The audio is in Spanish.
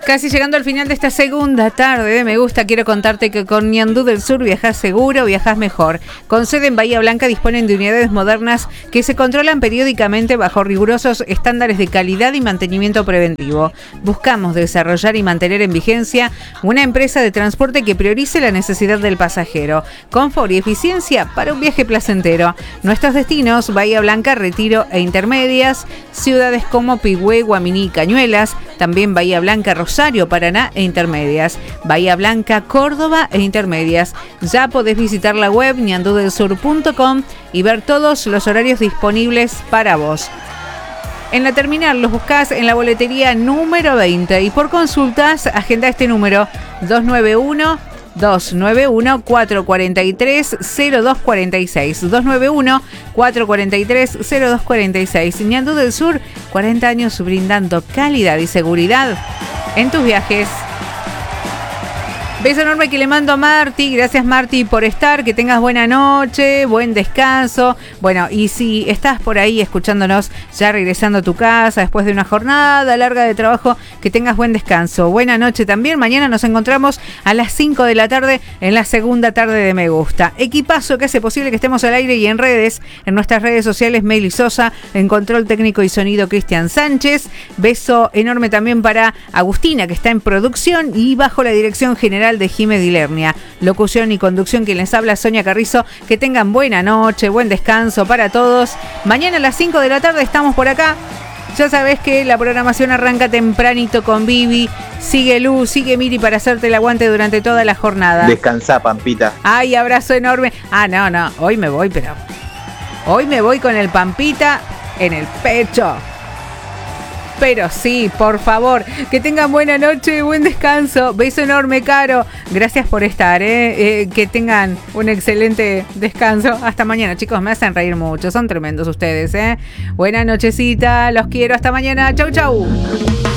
Casi llegando al final de esta segunda tarde de Me Gusta, quiero contarte que con Ñandú del Sur viajás seguro, viajás mejor. Con sede en Bahía Blanca disponen de unidades modernas que se controlan periódicamente bajo rigurosos estándares de calidad y mantenimiento preventivo. Buscamos desarrollar y mantener en vigencia una empresa de transporte que priorice la necesidad del pasajero, confort y eficiencia para un viaje placentero. Nuestros destinos: Bahía Blanca, Retiro e Intermedias, ciudades como Pigüé, Guaminí y Cañuelas, también Bahía Blanca, Rosario, Paraná e Intermedias, Bahía Blanca, Córdoba e Intermedias. Ya podés visitar la web ñandudelsur.com y ver todos los horarios disponibles para vos. En la terminal los buscás en la boletería número 20 y por consultas agenda este número 291-443-0246. 291-443-0246. Ñandú del Sur, 40 años brindando calidad y seguridad en tus viajes. Beso enorme que le mando a Marti. Gracias, Marti, por estar. Que tengas buena noche, buen descanso. Bueno, y si estás por ahí escuchándonos, ya regresando a tu casa después de una jornada larga de trabajo, que tengas buen descanso. Buena noche también. Mañana nos encontramos a las 5 de la tarde en la segunda tarde de Me Gusta. Equipazo que hace posible que estemos al aire y en redes, en nuestras redes sociales, Meli Sosa, en control técnico y sonido, Cristian Sánchez. Beso enorme también para Agustina, que está en producción, y bajo la dirección general de Jimé Dilernia. Locución y conducción, quien les habla, Sonia Carrizo. Que tengan buena noche, buen descanso para todos. Mañana a las 5 de la tarde estamos por acá. Ya sabés que la programación arranca tempranito con Vivi. Sigue Lu, sigue Miri para hacerte el aguante durante toda la jornada. Descansá, Pampita. Ay, abrazo enorme. No, hoy me voy, pero hoy me voy con el Pampita en el pecho. Pero sí, por favor, que tengan buena noche, buen descanso. Beso enorme, Caro. Gracias por estar, que tengan un excelente descanso. Hasta mañana, chicos, me hacen reír mucho. Son tremendos ustedes, Buena nochecita, los quiero. Hasta mañana. Chau, chau.